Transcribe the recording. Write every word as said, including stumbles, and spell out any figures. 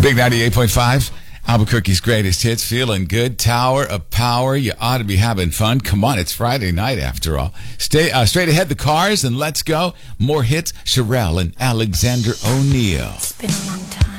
Big ninety-eight point five, Albuquerque's greatest hits. Feeling good. Tower of Power. You ought to be having fun. Come on, it's Friday night after all. Stay uh, straight ahead, the Cars, and let's go. More hits. Sherelle and Alexander O'Neal. It's been a long time.